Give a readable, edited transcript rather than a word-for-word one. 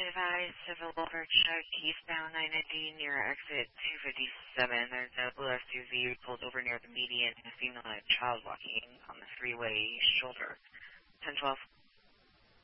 Advise civil overcheck eastbound 990 near exit 257. There's a blue SUV pulled over near the median and a female and a child walking on the freeway shoulder. 1012.